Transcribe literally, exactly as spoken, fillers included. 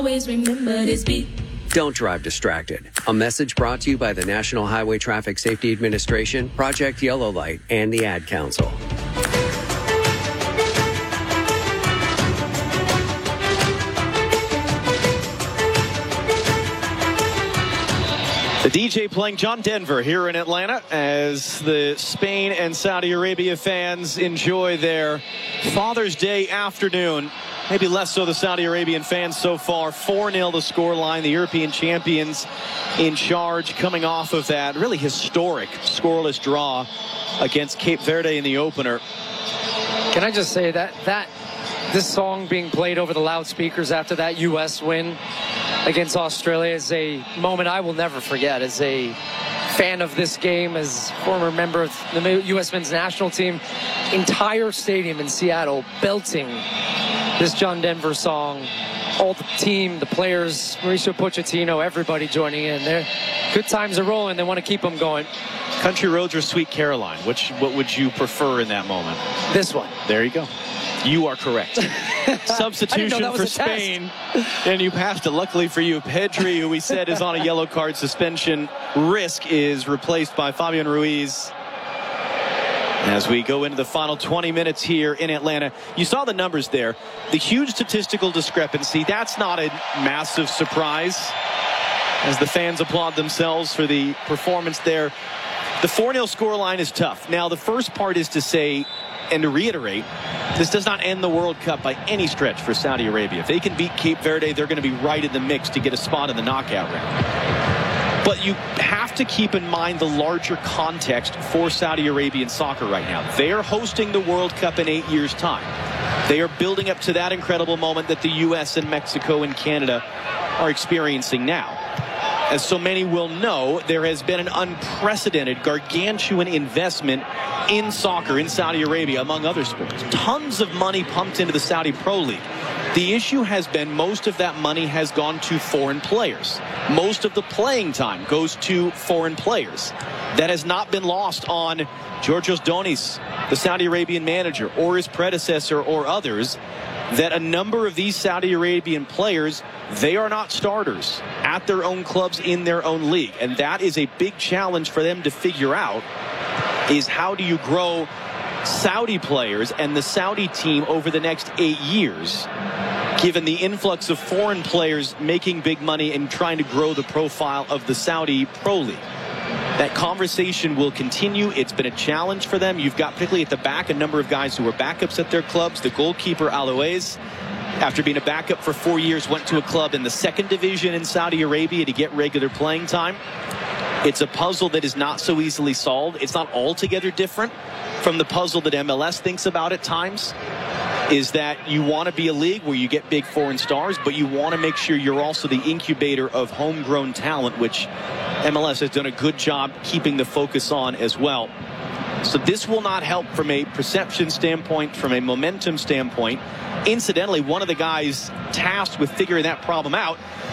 Always remember this beat. Don't drive distracted. A message brought to you by the National Highway Traffic Safety Administration, Project Yellow Light, and the Ad Council. The D J playing John Denver here in Atlanta as the Spain and Saudi Arabia fans enjoy their Father's Day afternoon. Maybe less so the Saudi Arabian fans so far. four nil the scoreline. The European champions in charge, coming off of that really historic scoreless draw against Cape Verde in the opener. Can I just say that that this song being played over the loudspeakers after that U S win against Australia is a moment I will never forget. As a fan of this game, as former member of the U S men's national team, entire stadium in Seattle belting this John Denver song. All the team, the players, Mauricio Pochettino, everybody joining in there. Good times are rolling. They want to keep them going. Country Roads or Sweet Caroline? Which, what would you prefer in that moment? This one. There you go. You are correct. Substitution for Spain. And you passed it. Luckily for you, Pedri, who we said is on a yellow card suspension risk, is replaced by Fabian Ruiz. As we go into the final twenty minutes here in Atlanta, you saw the numbers there. The huge statistical discrepancy, that's not a massive surprise as the fans applaud themselves for the performance there. The four nil scoreline is tough. Now, the first part is to say, and to reiterate, this does not end the World Cup by any stretch for Saudi Arabia. If they can beat Cape Verde, they're going to be right in the mix to get a spot in the knockout round. But you have to keep in mind the larger context for Saudi Arabian soccer right now. They are hosting the World Cup in eight years' time. They are building up to that incredible moment that the U S and Mexico and Canada are experiencing now. As so many will know, there has been an unprecedented, gargantuan investment in soccer in Saudi Arabia, among other sports. Tons of money pumped into the Saudi Pro League. The issue has been most of that money has gone to foreign players. Most of the playing time goes to foreign players. That has not been lost on Georgios Donis, the Saudi Arabian manager, or his predecessor or others, that a number of these Saudi Arabian players, they are not starters at their own clubs in their own league. And that is a big challenge for them to figure out, is how do you grow Saudi players and the Saudi team over the next eight years, given the influx of foreign players making big money and trying to grow the profile of the Saudi Pro League. That conversation will continue. It's been a challenge for them. You've got, particularly at the back, a number of guys who were backups at their clubs. The goalkeeper, Alouez, after being a backup for four years, went to a club in the second division in Saudi Arabia to get regular playing time. It's a puzzle that is not so easily solved. It's not altogether different from the puzzle that M L S thinks about at times, is that you want to be a league where you get big foreign stars, but you want to make sure you're also the incubator of homegrown talent, which M L S has done a good job keeping the focus on as well. So this will not help from a perception standpoint, from a momentum standpoint. Incidentally, one of the guys tasked with figuring that problem out